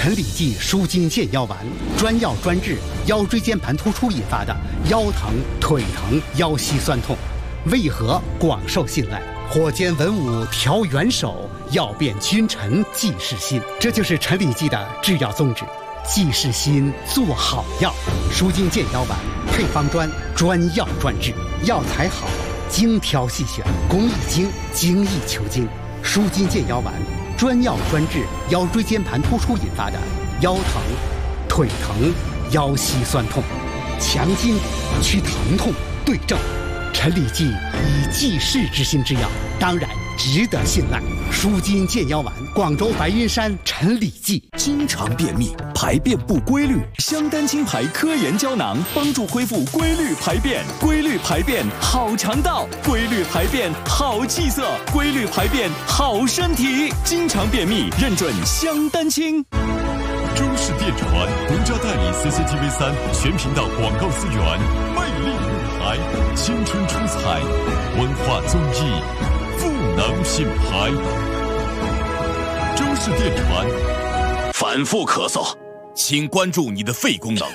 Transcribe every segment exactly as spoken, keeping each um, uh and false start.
陈李济舒筋健腰丸，专药专治腰椎间盘突出引发的腰疼、腿疼、腰膝酸痛，为何广受信赖？火煎文武调元首，药变君臣济世心。这就是陈李济的制药宗旨，济世心，做好药。舒筋健腰丸配方专，专药专治，药材好，精挑细选，工艺精，精益求精。舒筋健腰丸专药专治腰椎间盘突出引发的腰疼、腿疼、腰膝酸痛，强筋去疼痛，对症。陈李济以济世之心之药，当然值得信赖。舒筋健腰丸，广州白云山陈李济。 经常便秘，排便不规律，香丹青牌科研胶囊帮助恢复规律排便，规律排便好肠道，规律排便好气色，规律排便好身体。经常便秘认准香丹青。 中视电传独家代理 C C T V 三全频道广告资源，魅力舞台，青春出彩，文化综艺，赋能品牌。中视电传。 反复咳嗽，请关注你的肺功能。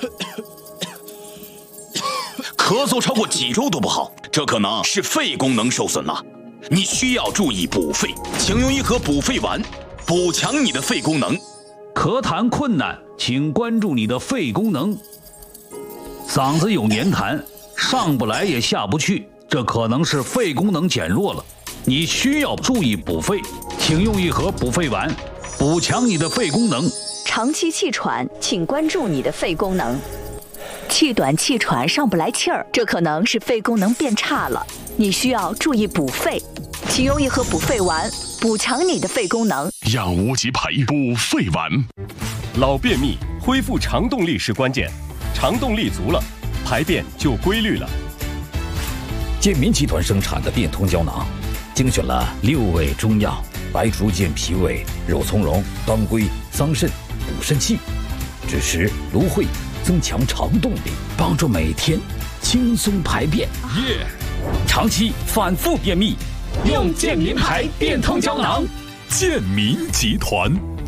咳嗽超过几周都不好，这可能是肺功能受损了。你需要注意补肺，请用一盒补肺丸，补强你的肺功能。 咳痰困难，请关注你的肺功能。嗓子有黏痰，上不来也下不去，这可能是肺功能减弱了。你需要注意补肺，请用一盒补肺丸，补强你的肺功能。 长期气喘，请关注你的肺功能。气短气喘上不来气儿，这可能是肺功能变差了，你需要注意补肺，请用一盒补肺丸，补强你的肺功能。 养无极牌补肺丸。 老便秘，恢复肠动力是关键，肠动力足了，排便就规律了。 健民集团生产的变通胶囊，精选了六味中药，白术健脾胃、肉苁蓉、当归、桑葚，补肾气，枳实、芦荟，增强肠动力，帮助每天轻松排便。 耶！ 长期反复便秘，用健民牌变通胶囊。 健民集团。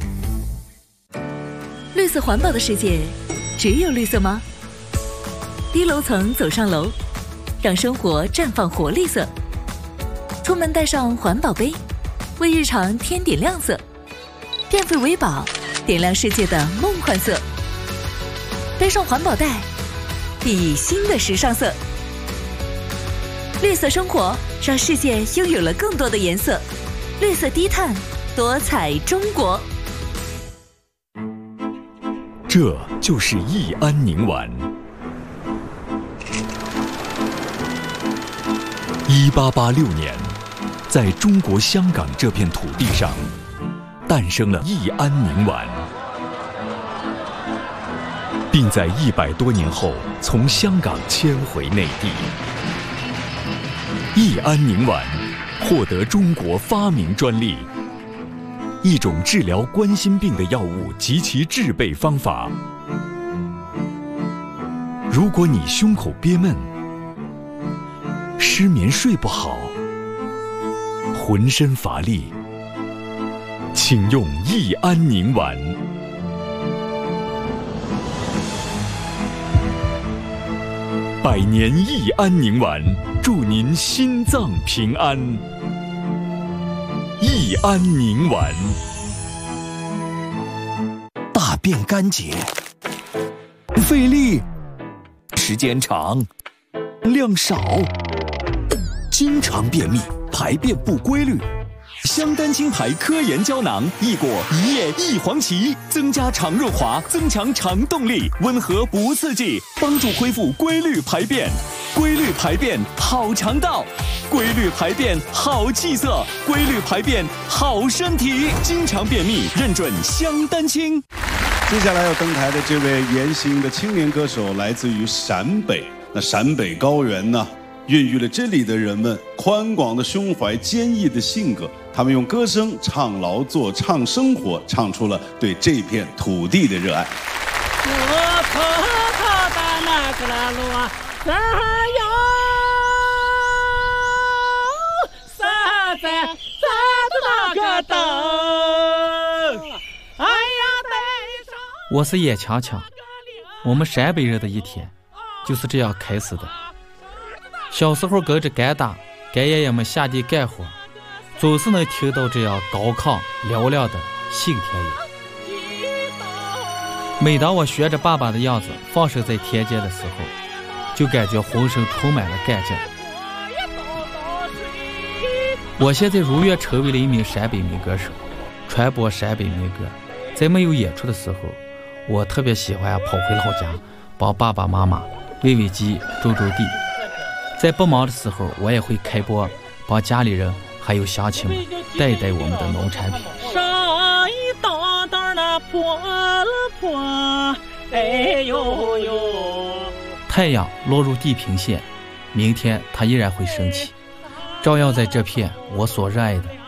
绿色环保的世界，只有绿色吗？低楼层走上楼，让生活绽放活力色。出门带上环保杯，为日常添点亮色。电费为宝，点亮世界的梦幻色。背上环保袋，熠熠新的时尚色。绿色生活，让世界拥有了更多的颜色。绿色低碳，多彩中国。 这就是益安宁丸。一八八六年，在中国香港这片土地上，诞生了益安宁丸，并在一百多年后从香港迁回内地。益安宁丸获得中国发明专利，一种治疗冠心病的药物及其制备方法。如果你胸口憋闷、失眠睡不好、浑身乏力，请用益安宁丸。百年益安宁丸，祝您心脏平安。益安宁丸。 大便干结，费力，时间长，量少，经常便秘，排便不规律。 香丹青牌科研胶囊，益果、一叶、益黄芪，增加肠润滑，增强肠动力，温和不刺激，帮助恢复规律排便。规律排便好肠道，规律排便好气色，规律排便好身体。经常便秘认准香丹青。 接下来要登台的这位原型的青年歌手来自于陕北，那陕北高原呢，孕育了这里的人们宽广的胸怀、坚毅的性格。他们用歌声唱劳作、唱生活，唱出了对这片土地的热爱。 我可靠的那个拉路啊，哪有撒在撒的那个灯？哎呀，带上。 我是叶强强，我们陕北人的一天就是这样开始的。小时候跟着干大干爷爷们下地干活，总是能听到这样高亢嘹亮的信田音。每当我学着爸爸的样子放声在田间的时候，就感觉浑身充满了干劲。我现在如愿成为了一名陕北民歌手，传播陕北民歌。在没有演出的时候，我特别喜欢跑回老家，帮爸爸妈妈喂喂鸡、种种地。在不忙的时候，我也会开播，帮家里人还有乡亲们带一带我们的农产品。 上一道道那破了破，哎呦呦！ 太阳落入地平线，明天它依然会升起，照耀在这片我所热爱的